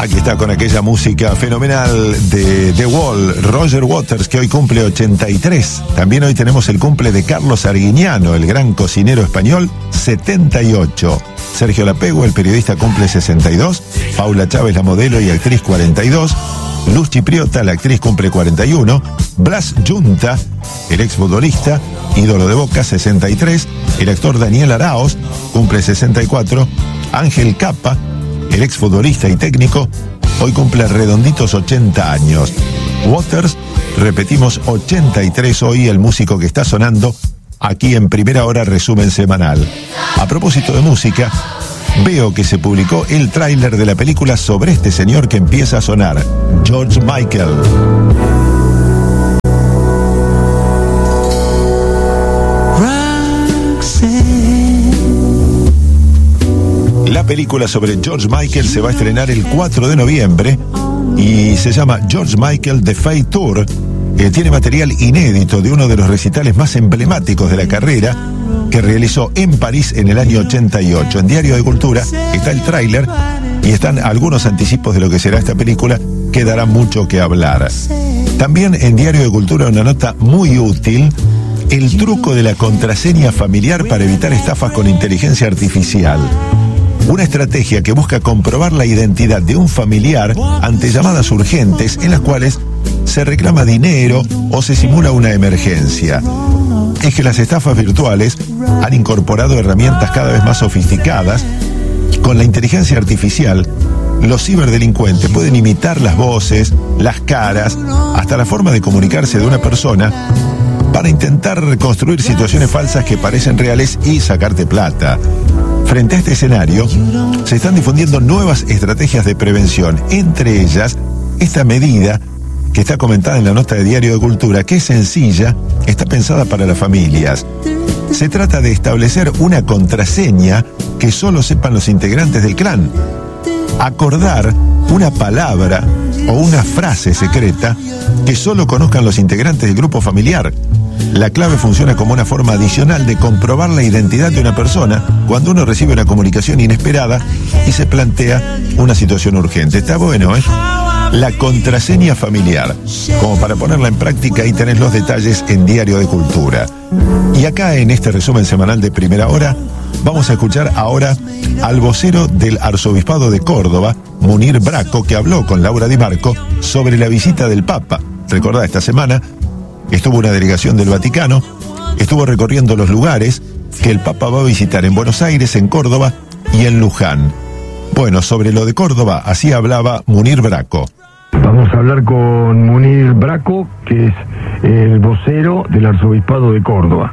Aquí está con aquella música fenomenal de The Wall, Roger Waters, que hoy cumple 83. También hoy tenemos el cumple de Carlos Arguiñano, el gran cocinero español, 78. Sergio Lapego, el periodista, cumple 62. Paula Chávez, la modelo y actriz, 42. Luz Chipriota, la actriz, cumple 41. Blas Yunta, el exfutbolista, ídolo de Boca, 63. El actor Daniel Araoz, cumple 64. Ángel Capa, el exfutbolista y técnico, hoy cumple redonditos 80 años. Waters, repetimos, 83 hoy, el músico que está sonando aquí en Primera Hora, resumen semanal. A propósito de música, veo que se publicó el tráiler de la película sobre este señor que empieza a sonar, George Michael. La película sobre George Michael se va a estrenar el 4 de noviembre y se llama George Michael The Fate Tour. Tiene material inédito de uno de los recitales más emblemáticos de la carrera que realizó en París en el año 88. En Diario de Cultura está el tráiler y están algunos anticipos de lo que será esta película, que dará mucho que hablar. También en Diario de Cultura una nota muy útil: el truco de la contraseña familiar para evitar estafas con inteligencia artificial. Una estrategia que busca comprobar la identidad de un familiar ante llamadas urgentes en las cuales se reclama dinero o se simula una emergencia. Es que las estafas virtuales han incorporado herramientas cada vez más sofisticadas. Con la inteligencia artificial, los ciberdelincuentes pueden imitar las voces, las caras, hasta la forma de comunicarse de una persona para intentar reconstruir situaciones falsas que parecen reales y sacarte plata. Frente a este escenario, se están difundiendo nuevas estrategias de prevención, entre ellas esta medida que está comentada en la nota de Diario de Cultura, que es sencilla, está pensada para las familias. Se trata de establecer una contraseña que solo sepan los integrantes del clan. Acordar una palabra o una frase secreta que solo conozcan los integrantes del grupo familiar. La clave funciona como una forma adicional de comprobar la identidad de una persona cuando uno recibe una comunicación inesperada y se plantea una situación urgente. Está bueno, ¿eh? La contraseña familiar. Como para ponerla en práctica, ahí tenés los detalles en Diario de Cultura. Y acá en este resumen semanal de Primera Hora, vamos a escuchar ahora al vocero del Arzobispado de Córdoba, Munir Braco, que habló con Laura Di Marco sobre la visita del Papa. Recordá, esta semana estuvo una delegación del Vaticano, estuvo recorriendo los lugares que el Papa va a visitar en Buenos Aires, en Córdoba y en Luján. Bueno, sobre lo de Córdoba, así hablaba Munir Braco. Vamos a hablar con Munir Braco, que es el vocero del Arzobispado de Córdoba.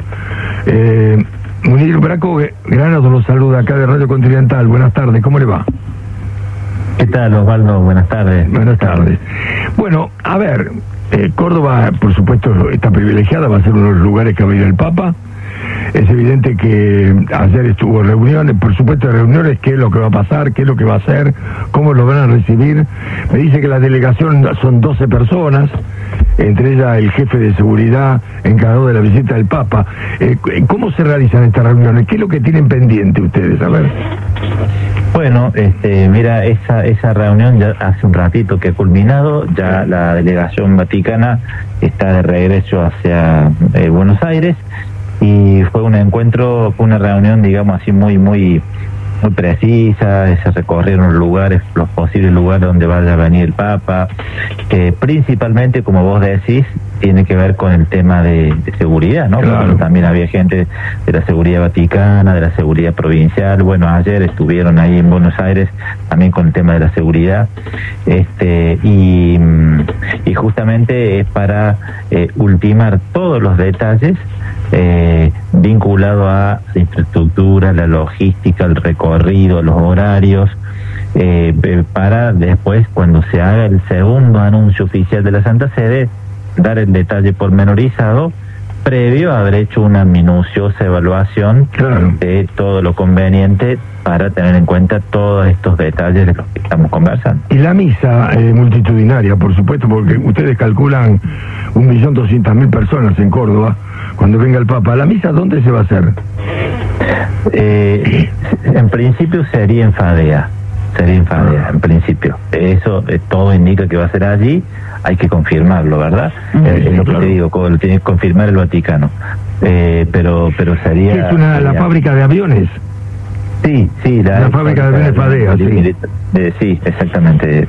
Munir Braco, Granados los saluda acá de Radio Continental. Buenas tardes, ¿cómo le va? ¿Qué tal, Osvaldo? Buenas tardes. Buenas tardes. Bueno, a ver, Córdoba, por supuesto, está privilegiada, va a ser uno de los lugares que va a ir el Papa. Es evidente que ayer estuvo reuniones, por supuesto reuniones, qué es lo que va a pasar, qué es lo que va a hacer, cómo lo van a recibir. Me dice que la delegación son 12 personas, entre ellas el jefe de seguridad encargado de la visita del Papa. ¿Cómo se realizan estas reuniones? ¿Qué es lo que tienen pendiente ustedes? A ver. Bueno, mira, esa reunión ya hace un ratito que ha culminado, ya la delegación vaticana está de regreso hacia Buenos Aires, y fue un encuentro, fue una reunión, digamos así, muy precisa. Se recorrieron los lugares, los posibles lugares donde vaya a venir el Papa, que principalmente, como vos decís, tiene que ver con el tema de seguridad, ¿no? Claro. Porque también había gente de la seguridad vaticana, de la seguridad provincial. Bueno, ayer estuvieron ahí en Buenos Aires también con el tema de la seguridad, y justamente es para ultimar todos los detalles vinculado a la infraestructura, la logística, el recorrido, los horarios, para después, cuando se haga el segundo anuncio oficial de la Santa Sede, dar el detalle pormenorizado previo a haber hecho una minuciosa evaluación, claro, de todo lo conveniente para tener en cuenta todos estos detalles de los que estamos conversando. Y la misa multitudinaria, por supuesto, porque ustedes calculan 1.200.000 personas en Córdoba cuando venga el Papa. ¿La misa dónde se va a hacer? En principio sería en Fadea. Sería en Fadea, en principio. Eso todo indica que va a ser allí, hay que confirmarlo, ¿verdad? Es lo que te digo, lo tiene que confirmar el Vaticano. Pero sería... ¿Es la fábrica de aviones? Sí, la fábrica de aviones Fadea, sí. Sí, exactamente.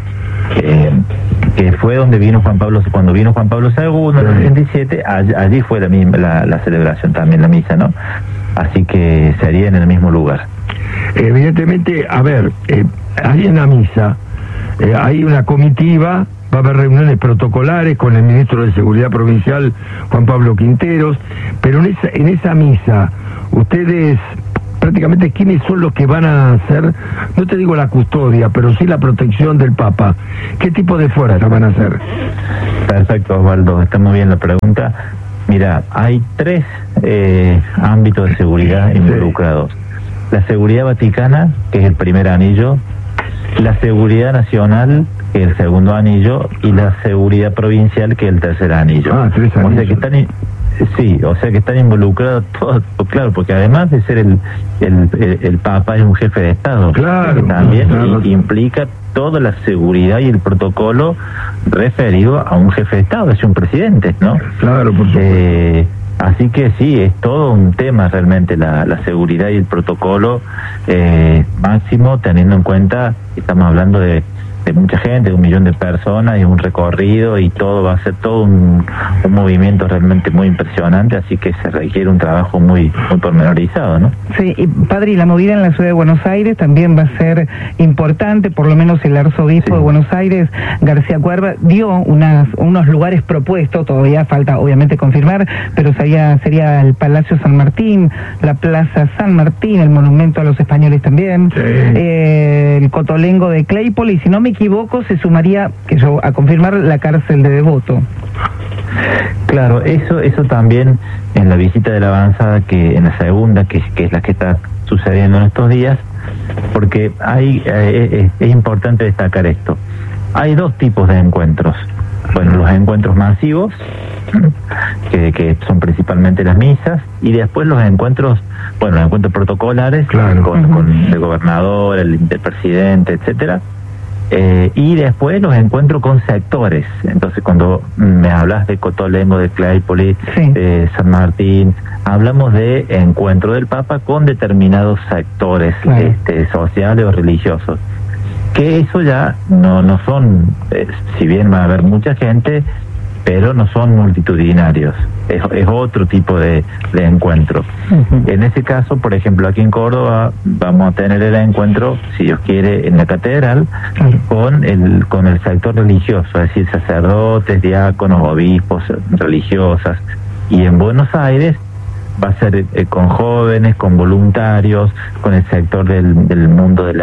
Que fue donde vino cuando vino Juan Pablo II en el 87, allí fue la celebración también, la misa, ¿no? Así que sería en el mismo lugar. Evidentemente, a ver, hay una misa, hay una comitiva, va a haber reuniones protocolares con el ministro de Seguridad Provincial, Juan Pablo Quinteros, pero en esa misa, ustedes... prácticamente, ¿quiénes son los que van a hacer, no te digo la custodia, pero sí la protección del Papa? ¿Qué tipo de fuerza van a hacer? Perfecto, Osvaldo, está muy bien la pregunta. Mira, hay 3 ámbitos de seguridad involucrados. La seguridad vaticana, que es el primer anillo, la seguridad nacional, que es el segundo anillo, y la seguridad provincial, que es el tercer anillo. 3 anillos. O sea que están involucrados todos, claro, porque además de ser el Papa es un jefe de Estado, claro, también implica toda la seguridad y el protocolo referido a un jefe de Estado, es un presidente, ¿no? Claro, por supuesto. Así que sí, es todo un tema realmente la seguridad y el protocolo máximo, teniendo en cuenta que estamos hablando de mucha gente, de 1 millón de personas y un recorrido, y todo va a ser todo un movimiento realmente muy impresionante, así que se requiere un trabajo muy pormenorizado, ¿no? Sí, y padre, y la movida en la ciudad de Buenos Aires también va a ser importante, por lo menos el arzobispo de Buenos Aires, García Cuerva, dio unos lugares propuestos, todavía falta obviamente confirmar, pero sería el Palacio San Martín, la Plaza San Martín, el Monumento a los Españoles también, el Cotolengo de Claypole, y si no me equivoco se sumaría, a confirmar, la cárcel de Devoto. Claro, eso también en la visita de la avanzada, que en la segunda, que es la que está sucediendo en estos días, porque es importante destacar esto. Hay 2 tipos de encuentros. Bueno, los encuentros masivos, que son principalmente las misas, y después los encuentros protocolares, claro, con el gobernador, el presidente, etcétera. Y después los encuentros con sectores. Entonces, cuando me hablas de Cotolengo, de Claypole, de San Martín, hablamos de encuentro del Papa con determinados sectores, claro, sociales o religiosos. Que eso ya no son, si bien va a haber mucha gente, pero no son multitudinarios, es otro tipo de encuentro. En ese caso, por ejemplo, aquí en Córdoba vamos a tener el encuentro, si Dios quiere, en la catedral, con el sector religioso, es decir, sacerdotes, diáconos, obispos, religiosas, y en Buenos Aires va a ser con jóvenes, con voluntarios, con el sector del mundo de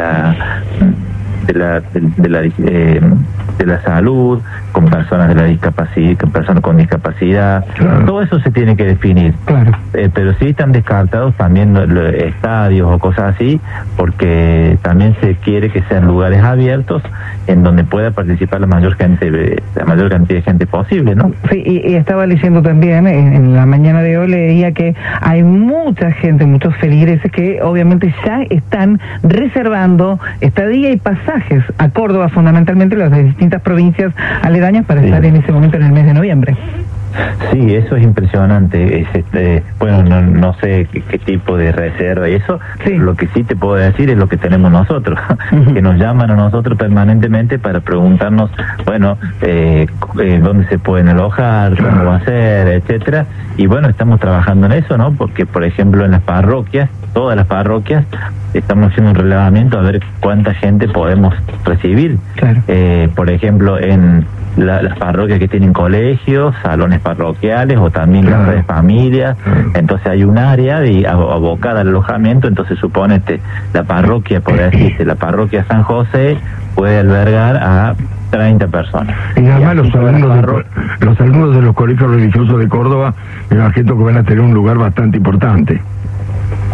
la salud, con personas de la discapacidad, con personas con discapacidad, claro, todo eso se tiene que definir, claro. Pero sí están descartados también los estadios o cosas así, porque también se quiere que sean lugares abiertos en donde pueda participar la mayor cantidad de gente posible, ¿no? Sí, y estaba leyendo también en la mañana de hoy, leía que hay mucha gente, muchos feligreses que obviamente ya están reservando estadía y pasajes a Córdoba, fundamentalmente las de distintas provincias aledañas, para estar en ese momento en el mes de noviembre. Sí, eso es impresionante. Bueno, no sé qué tipo de reserva y eso, lo que sí te puedo decir es lo que tenemos nosotros, que nos llaman a nosotros permanentemente para preguntarnos, bueno, dónde se pueden alojar, cómo va a ser, etcétera. Y bueno, estamos trabajando en eso, ¿no? Porque, por ejemplo, en las parroquias, todas las parroquias, estamos haciendo un relevamiento a ver cuánta gente podemos recibir. Claro. Por ejemplo, en las parroquias que tienen colegios, salones parroquiales o también casas de familia, entonces hay un área abocada al alojamiento. Entonces suponete, la parroquia, por decirte, la parroquia San José puede albergar a 30 personas. Y además los alumnos de los colegios religiosos de Córdoba, me imagino que van a tener un lugar bastante importante.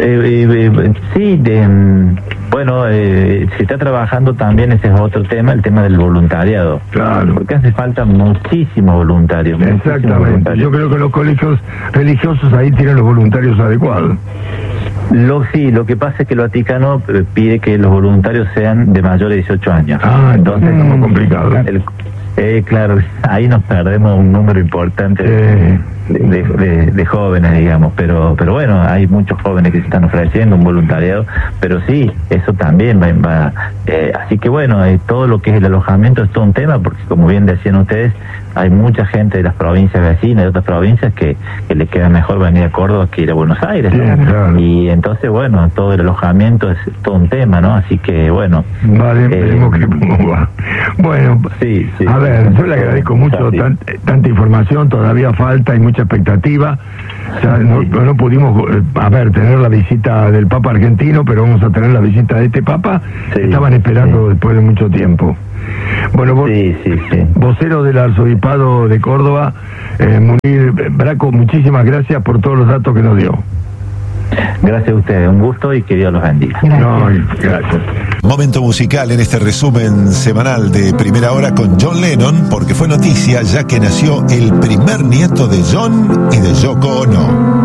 Sí, bueno, se está trabajando también, ese es otro tema, el tema del voluntariado. Claro. Porque hace falta muchísimos voluntarios. Exactamente. Yo creo que los colegios religiosos ahí tienen los voluntarios adecuados. Lo que pasa es que el Vaticano pide que los voluntarios sean de mayor de 18 años. Entonces es muy complicado. Claro, ahí nos perdemos un número importante de jóvenes, digamos, pero bueno, hay muchos jóvenes que se están ofreciendo un voluntariado, pero sí, eso también va así que bueno, todo lo que es el alojamiento es todo un tema, porque como bien decían ustedes, hay mucha gente de las provincias vecinas, de otras provincias, que le queda mejor venir a Córdoba que ir a Buenos Aires, ¿no? Sí, claro. Y entonces, bueno, todo el alojamiento es todo un tema, ¿no? Así que, bueno. Vale, veremos cómo va. Bueno, sí, a ver, yo le agradezco mucho tanta información, todavía falta, hay mucha expectativa. Ya no pudimos, tener la visita del Papa argentino, pero vamos a tener la visita de este Papa. Estaban esperando después de mucho tiempo. Bueno, vocero del Arzobispado de Córdoba, Munir Braco, muchísimas gracias por todos los datos que nos dio. Gracias a ustedes, un gusto y que Dios los bendiga. Gracias. Momento musical en este resumen semanal de Primera Hora con John Lennon, porque fue noticia ya que nació el primer nieto de John y de Yoko Ono.